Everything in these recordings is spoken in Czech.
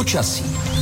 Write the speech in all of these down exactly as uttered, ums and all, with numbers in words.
Počasí.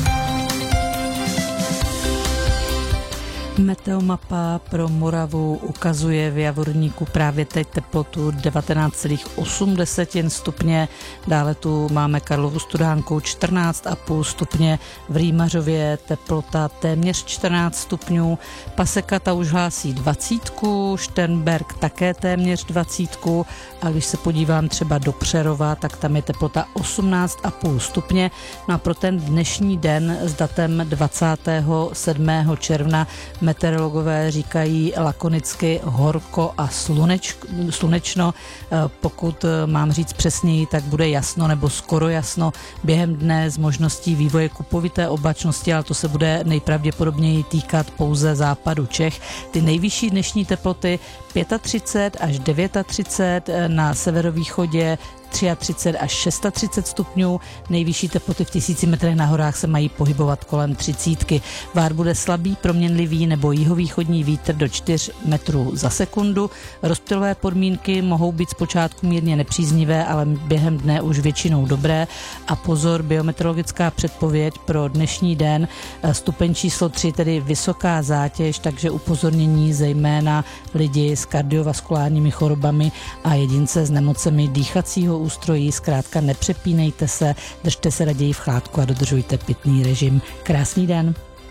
Meteomapa pro Moravu ukazuje v Javorníku právě teď teplotu devatenáct celá osm stupně, dále tu máme Karlovu Studánku čtrnáct celá pět stupně, v Rýmařově teplota téměř čtrnáct stupňů, Paseka ta už hlásí dvacítku, Šternberk také téměř dvacítku a když se podívám třeba do Přerova, tak tam je teplota osmnáct celá pět stupně. No a pro ten dnešní den s datem dvacátého sedmého června meteorologové říkají lakonicky horko a sluneč, slunečno. Pokud mám říct přesněji, tak bude jasno nebo skoro jasno během dne s možností vývoje kupovité oblačnosti, ale to se bude nejpravděpodobněji týkat pouze západu Čech. Ty nejvyšší dnešní teploty třicet pět až třicet devět, na severovýchodě třicet tři až třicet šest stupňů, nejvyšší teploty v tisíci metrech na horách se mají pohybovat kolem třicítky. Vár bude slabý, proměnlivý nebo jihovýchodní vítr do čtyř metrů za sekundu. Rozptylové podmínky mohou být zpočátku mírně nepříznivé, ale během dne už většinou dobré. A pozor, biometeorologická předpověď pro dnešní den, stupeň číslo tři, tedy vysoká zátěž, takže upozornění zejména lidi s kardiovaskulárními chorobami a jedince s nemocemi dýchacího ústrojí. Zkrátka nepřepínejte se, držte se raději v chládku a dodržujte pitný režim. Krásný den.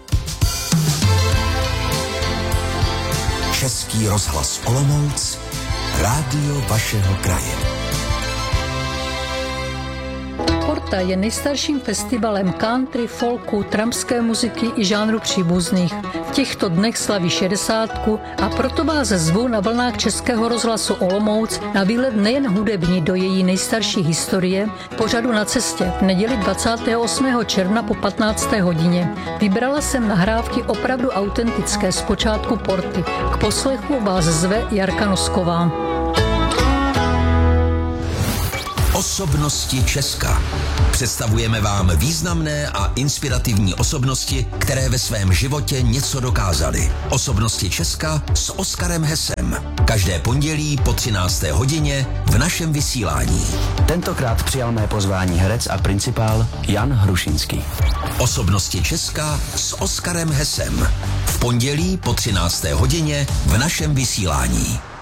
Český rozhlas Olomouc, rádio vašeho kraje. Porta je nejstarším festivalem country, folku, trampské muziky i žánru příbuzných. V těchto dnech slaví šedesátku a proto vás zvu na vlnách Českého rozhlasu Olomouc na výlet nejen hudební do její nejstarší historie, pořadu Na cestě v neděli dvacátého osmého června po patnácté hodině. Vybrala jsem nahrávky opravdu autentické z počátku Porty. K poslechu vás zve Jarka Nosková. Osobnosti Česka. Představujeme vám významné a inspirativní osobnosti, které ve svém životě něco dokázaly. Osobnosti Česka s Oskarem Hesem. Každé pondělí po třinácté hodině v našem vysílání. Tentokrát přijal mé pozvání herec a principál Jan Hrušinský. Osobnosti Česka s Oskarem Hesem. V pondělí po třinácté hodině v našem vysílání.